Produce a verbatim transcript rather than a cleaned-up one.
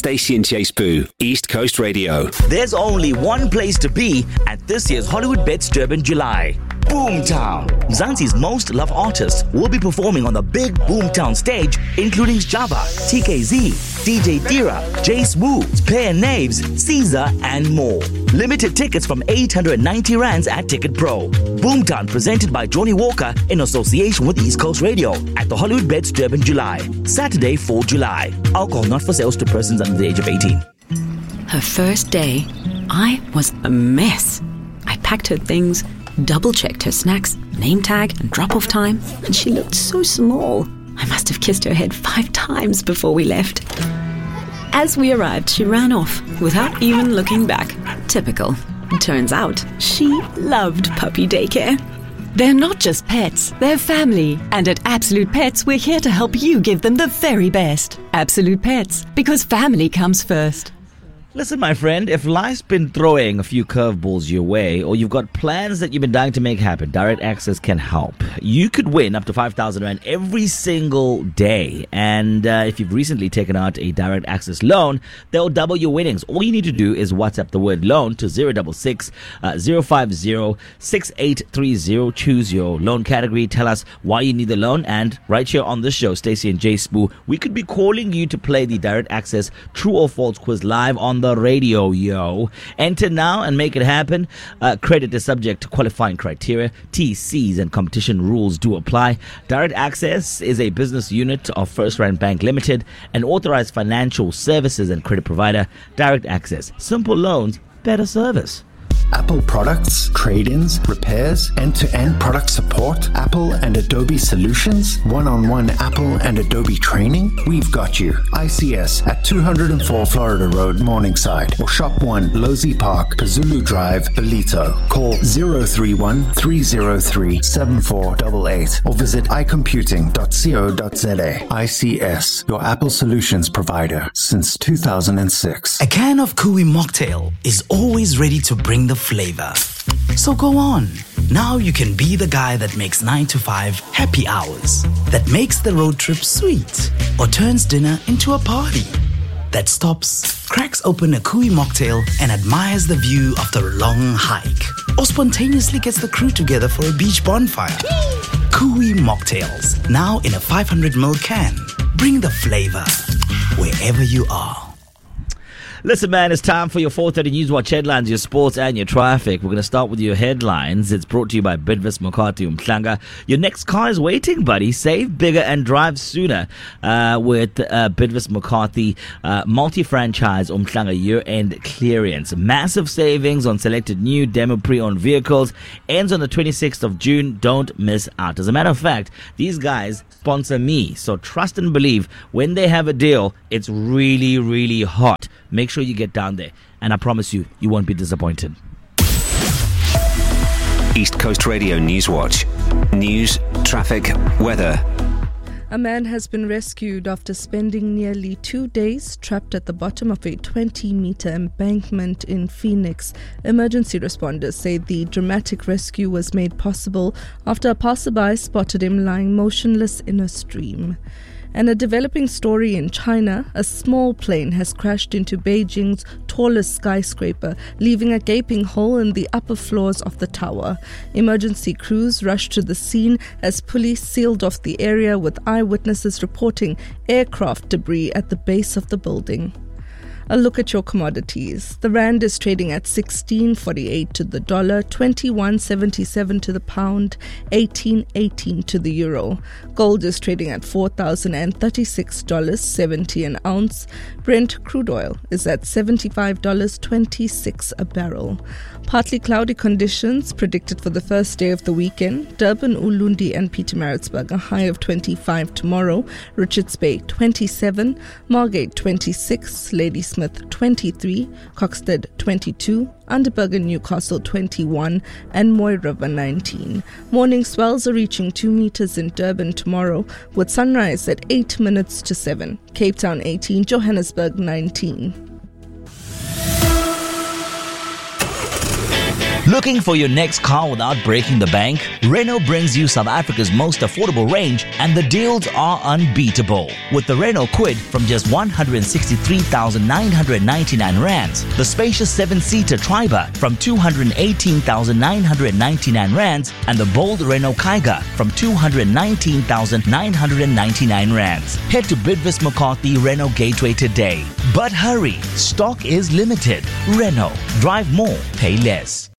Stacey and Jay Spoo, East Coast Radio. There's only one place to be at this year's Hollywood Bets Durban July. Boomtown. Mzansi's most loved artists will be performing on the big Boomtown stage, including Java, T K Z, D J Tira, Jace Wu, Pair Naves, Caesar, and more. Limited tickets from eight hundred ninety rands at Ticket Pro. Boomtown presented by Johnny Walker in association with East Coast Radio at the Hollywood Bets Durban July. Saturday, fourth of July. Alcohol not for sales to persons under the age of eighteen. Her first day, I was a mess. I packed her things, double-checked her snacks, name tag and drop-off time, and she looked so small. I must have kissed her head five times before we left. As we arrived, she ran off without even looking back. Typical. Turns out, she loved puppy daycare. They're not just pets, they're family. And at Absolute Pets, we're here to help you give them the very best. Absolute Pets, because family comes first. Listen, my friend, if life's been throwing a few curveballs your way, or you've got plans that you've been dying to make happen, Direct Access can help. You could win up to five thousand rand every single day. And uh, if you've recently taken out a Direct Access loan, they'll double your winnings. All you need to do is WhatsApp the word loan to zero six six, zero five zero, six eight three zero. Choose your loan category. Tell us why you need the loan. And right here on this show, Stacey and Jay Spoo, we could be calling you to play the Direct Access True or False quiz live on the radio, yo. Enter now and make it happen. Uh, credit is subject to qualifying criteria. T Cs and competition rules do apply. Direct Access is a business unit of First Rand Bank Limited, an authorized financial services and credit provider. Direct Access. Simple loans, better service. Apple products, trade-ins, repairs, end-to-end product support, Apple and Adobe solutions, one-on-one Apple and Adobe training. We've got you. I C S at two oh four Florida Road, Morningside, or Shop one, Losey Park, Pazulu Drive, Belito. Call zero three one, three zero three, seven four eight eight or visit i computing dot co dot za. I C S, your Apple solutions provider since two thousand six. A can of Kui mocktail is always ready to bring the flavor. So go on. Now you can be the guy that makes nine to five happy hours, that makes the road trip sweet, or turns dinner into a party, that stops, cracks open a Kui mocktail and admires the view after a long hike, or spontaneously gets the crew together for a beach bonfire. Kui mocktails, now in a five hundred milliliter can. Bring the flavor wherever you are. Listen, man, it's time for your four thirty News Watch headlines, your sports and your traffic. We're going to start with your headlines. It's brought to you by Bidvest Mokati Umhlanga. Your next car is waiting, buddy. Save bigger and drive sooner uh, with uh, Bidvest Mokati uh, multi-franchise Umhlanga year-end clearance. Massive savings on selected new demo pre-owned vehicles. Ends on the twenty-sixth of June. Don't miss out. As a matter of fact, these guys sponsor me. So trust and believe when they have a deal, it's really, really hot. Make sure you get down there, and I promise you, you won't be disappointed. East Coast Radio News Watch. News, traffic, weather. A man has been rescued after spending nearly two days trapped at the bottom of a twenty-meter embankment in Phoenix. Emergency responders say the dramatic rescue was made possible after a passerby spotted him lying motionless in a stream. And a developing story in China, a small plane has crashed into Beijing's tallest skyscraper, leaving a gaping hole in the upper floors of the tower. Emergency crews rushed to the scene as police sealed off the area, with eyewitnesses reporting aircraft debris at the base of the building. A look at your commodities. The rand is trading at sixteen forty-eight to the dollar, twenty-one seventy-seven to the pound, eighteen eighteen to the euro. Gold is trading at four thousand thirty-six dollars seventy an ounce. Brent crude oil is at seventy-five dollars twenty-six a barrel. Partly cloudy conditions predicted for the first day of the weekend. Durban, Ulundi and Pietermaritzburg a high of twenty-five tomorrow. Richards Bay twenty-seven, Margate twenty-six, Ladysmith twenty-three, Coxted twenty-two, Underberg and Newcastle twenty-one and Moy River nineteen. Morning swells are reaching two meters in Durban tomorrow, with sunrise at eight minutes to seven. Cape Town eighteen, Johannesburg nineteen. Looking for your next car without breaking the bank? Renault brings you South Africa's most affordable range, and the deals are unbeatable. With the Renault Kwid from just one hundred sixty-three thousand nine hundred ninety-nine rands, the spacious seven-seater Triber from two hundred eighteen thousand nine hundred ninety-nine rands, and the bold Renault Kiger from two hundred nineteen thousand nine hundred ninety-nine rands. Head to Bidvest McCarthy Renault Gateway today. But hurry, stock is limited. Renault. Drive more, pay less.